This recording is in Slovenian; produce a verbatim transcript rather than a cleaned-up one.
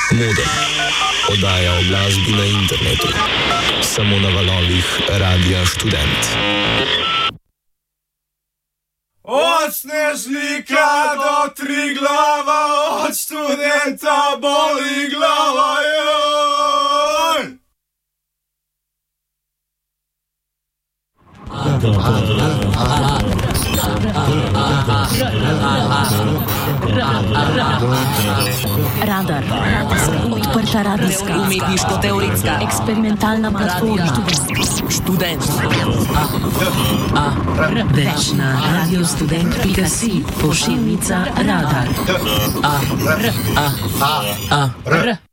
Modem. Oddaja o glasbi na internetu. Samo na valovih Radia Študent. Od Snežnika do Triglava, od študenta boli glava, joj! Radar. Odprta radijska, umetniško-teoretska, eksperimentalna platforma. Študent. Več na radiostudent pika si, pošiljnica Radar. A, a, a, a.